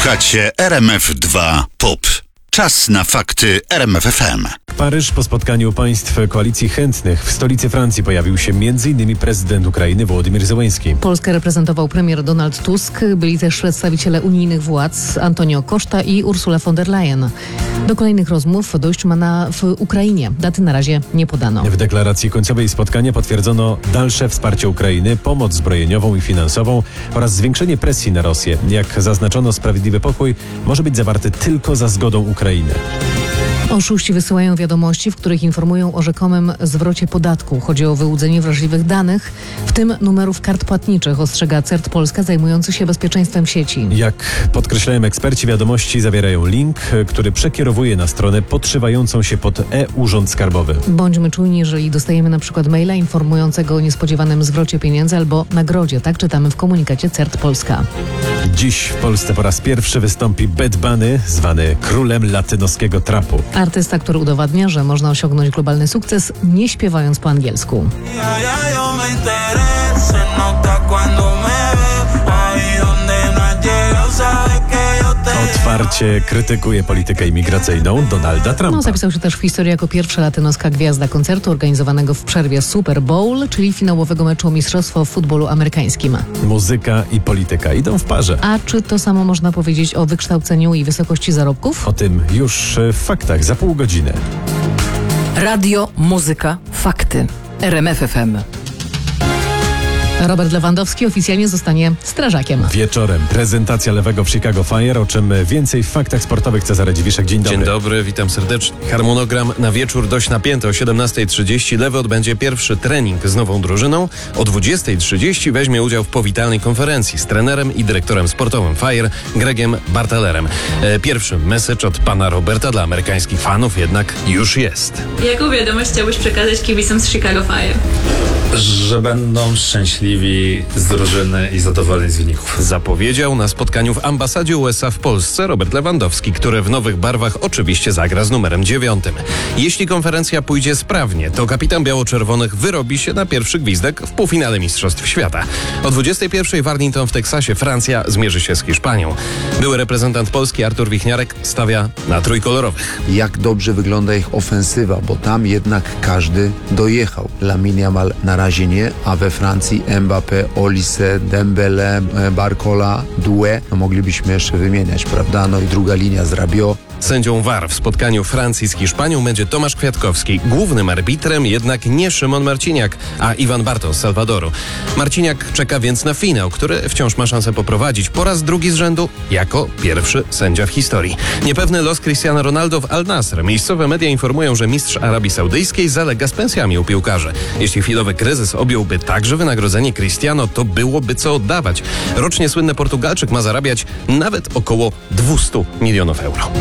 Słuchacie RMF2 POP. Czas na fakty RMF FM. Paryż po spotkaniu państw koalicji chętnych w stolicy Francji pojawił się m.in. prezydent Ukrainy Wołodymyr Zełenski. Polskę reprezentował premier Donald Tusk, byli też przedstawiciele unijnych władz Antonio Costa i Ursula von der Leyen. Do kolejnych rozmów dojść ma w Ukrainie. Daty na razie nie podano. W deklaracji końcowej spotkania potwierdzono dalsze wsparcie Ukrainy, pomoc zbrojeniową i finansową oraz zwiększenie presji na Rosję. Jak zaznaczono, sprawiedliwy pokój może być zawarty tylko za zgodą Ukrainy. Oszuści wysyłają wiadomości, w których informują o rzekomym zwrocie podatku. Chodzi o wyłudzenie wrażliwych danych, w tym numerów kart płatniczych, ostrzega CERT Polska zajmujący się bezpieczeństwem sieci. Jak podkreślają eksperci, wiadomości zawierają link, który przekierowuje na stronę podszywającą się pod e-Urząd Skarbowy. Bądźmy czujni, jeżeli dostajemy na przykład maila informującego o niespodziewanym zwrocie pieniędzy albo nagrodzie. Tak czytamy w komunikacie CERT Polska. Dziś w Polsce po raz pierwszy wystąpi Bad Bunny, zwany królem latynoskiego trapu. Artysta, który udowadnia, że można osiągnąć globalny sukces nie śpiewając po angielsku. Otwarcie krytykuje politykę imigracyjną Donalda Trumpa. Zapisał się też w historii jako pierwsza latynoska gwiazda koncertu organizowanego w przerwie Super Bowl, czyli finałowego meczu o mistrzostwo w futbolu amerykańskim. Muzyka i polityka idą w parze. A czy to samo można powiedzieć o wykształceniu i wysokości zarobków? O tym już w faktach za pół godziny. Radio, muzyka, fakty. RMF FM. Robert Lewandowski oficjalnie zostanie strażakiem. Wieczorem prezentacja lewego w Chicago Fire, o czym więcej w faktach sportowych. Cezary Dziwiszek, dzień dobry. Dzień dobry, witam serdecznie. Harmonogram na wieczór dość napięty. O 17:30 Lewy odbędzie pierwszy trening z nową drużyną. O 20:30 weźmie udział w powitalnej konferencji z trenerem i dyrektorem sportowym Fire, Gregiem Bartalerem. Pierwszy message od pana Roberta dla amerykańskich fanów jednak już jest. Jaką wiadomość chciałbyś przekazać kibicom z Chicago Fire? Że będą szczęśliwi z drużyny i zadowoleni z wyników. Zapowiedział na spotkaniu w ambasadzie USA w Polsce Robert Lewandowski, który w nowych barwach oczywiście zagra z numerem 9. Jeśli konferencja pójdzie sprawnie, to kapitan biało-czerwonych wyrobi się na pierwszy gwizdek w półfinale Mistrzostw Świata. O 21:00 w Arlington w Teksasie Francja zmierzy się z Hiszpanią. Były reprezentant Polski Artur Wichniarek stawia na trójkolorowych. Jak dobrze wygląda ich ofensywa, bo tam jednak każdy dojechał. Lamine Yamal na razie nie, a we Francji Mbappé, Olise, Dembele, Barcola, Doué, no moglibyśmy jeszcze wymieniać, prawda? No i druga linia z Rabiot. Sędzią VAR w spotkaniu Francji z Hiszpanią będzie Tomasz Kwiatkowski. Głównym arbitrem jednak nie Szymon Marciniak, a Iwan Bartos z Salwadoru. Marciniak czeka więc na finał, który wciąż ma szansę poprowadzić po raz drugi z rzędu jako pierwszy sędzia w historii. Niepewny los Cristiano Ronaldo w Al Nassr. Miejscowe media informują, że mistrz Arabii Saudyjskiej zalega z pensjami u piłkarzy. Jeśli chwilowy kryzys objąłby także wynagrodzenie Cristiano, to byłoby co oddawać. Rocznie słynny Portugalczyk ma zarabiać nawet około 200 milionów euro.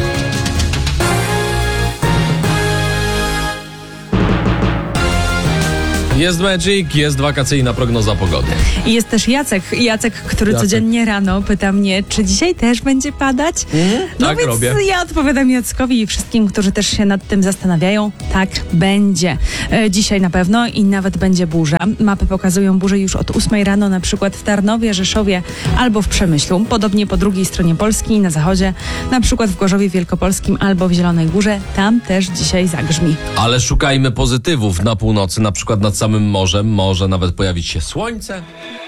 Jest Magic, jest wakacyjna prognoza pogody. I jest też Jacek, który codziennie rano pyta mnie, czy dzisiaj też będzie padać? Tak, więc robię. Ja odpowiadam Jackowi i wszystkim, którzy też się nad tym zastanawiają, tak będzie. Dzisiaj na pewno i nawet będzie burza. Mapy pokazują burzę już od 8 rano, na przykład w Tarnowie, Rzeszowie albo w Przemyślu. Podobnie po drugiej stronie Polski, na zachodzie, na przykład w Gorzowie Wielkopolskim albo w Zielonej Górze. Tam też dzisiaj zagrzmi. Ale szukajmy pozytywów. Na północy, na przykład nad samym morzem, może nawet pojawić się słońce.